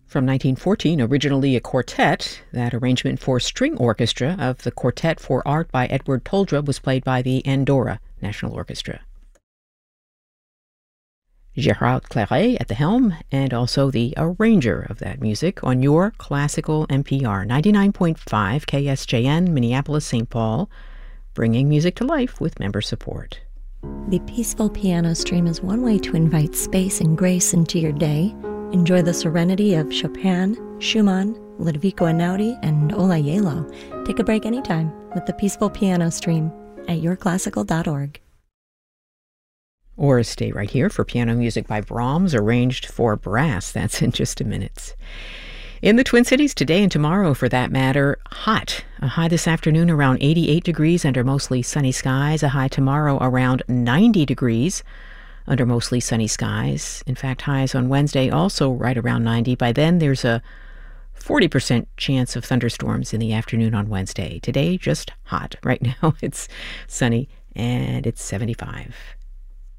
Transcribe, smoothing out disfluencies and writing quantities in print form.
From 1914, originally a quartet, that arrangement for string orchestra of the Quartet for Art by Edward Toldra was played by the Andorra National Orchestra. Gérard Claret at the helm, and also the arranger of that music on your classical NPR 99.5 KSJN, Minneapolis-St. Paul, bringing music to life with member support. The Peaceful Piano Stream is one way to invite space and grace into your day. Enjoy the serenity of Chopin, Schumann, Ludovico Einaudi, and Ola Yelo. Take a break anytime with the Peaceful Piano Stream at yourclassical.org. Or stay right here for piano music by Brahms, arranged for brass. That's in just a minute. In the Twin Cities today and tomorrow, for that matter, hot. A high this afternoon around 88 degrees under mostly sunny skies. A high tomorrow around 90 degrees under mostly sunny skies. In fact, highs on Wednesday also right around 90. By then, there's a 40% chance of thunderstorms in the afternoon on Wednesday. Today, just hot. Right now, it's sunny and it's 75.